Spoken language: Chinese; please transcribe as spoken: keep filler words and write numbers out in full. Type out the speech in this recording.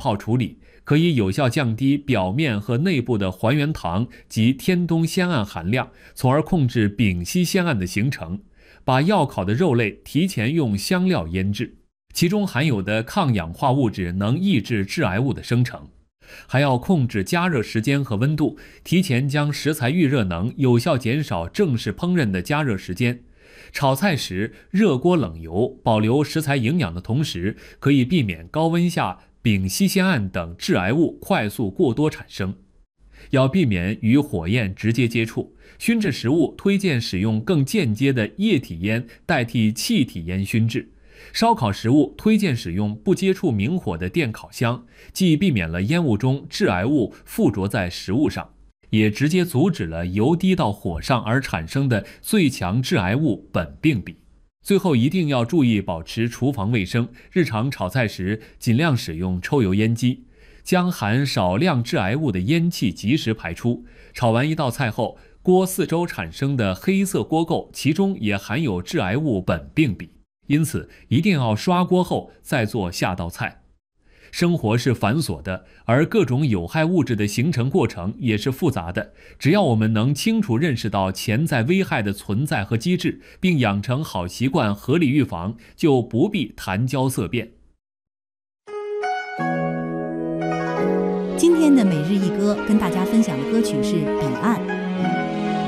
泡处理，可以有效降低表面和内部的还原糖及天冬酰胺含量，从而控制丙烯酰胺的形成。把要烤的肉类提前用香料腌制，其中含有的抗氧化物质能抑制致癌物的生成。还要控制加热时间和温度，提前将食材预热能，有效减少正式烹饪的加热时间。炒菜时热锅冷油，保留食材营养的同时，可以避免高温下丙烯酰胺等致癌物快速过多产生。要避免与火焰直接接触，熏制食物推荐使用更间接的液体烟代替气体烟熏制。烧烤食物推荐使用不接触明火的电烤箱，既避免了烟雾中致癌物附着在食物上，也直接阻止了油滴到火上而产生的最强致癌物苯并芘。最后一定要注意保持厨房卫生，日常炒菜时尽量使用抽油烟机，将含少量致癌物的烟气及时排出。炒完一道菜后，锅四周产生的黑色锅垢，其中也含有致癌物苯并芘，因此一定要刷锅后再做下道菜。生活是繁琐的，而各种有害物质的形成过程也是复杂的。只要我们能清楚认识到潜在危害的存在和机制，并养成好习惯，合理预防，就不必谈焦色变。 今天的每日一歌跟大家分享的歌曲是《彼岸》。